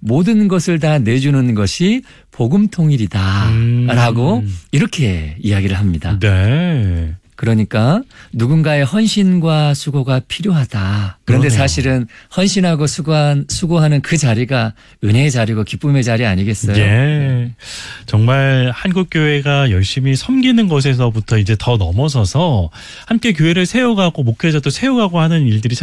모든 것을 다 내주는 것이 복음 통일이다라고 이렇게 이야기를 합니다. 네. 그러니까 누군가의 헌신과 수고가 필요하다. 그런데 그러네요. 사실은 헌신하고 수고하는 그 자리가 은혜의 자리고 기쁨의 자리 아니겠어요? 예. 정말 한국교회가 열심히 섬기는 것에서부터 이제 더 넘어서서 함께 교회를 세워가고 목회자도 세워가고 하는 일들이 참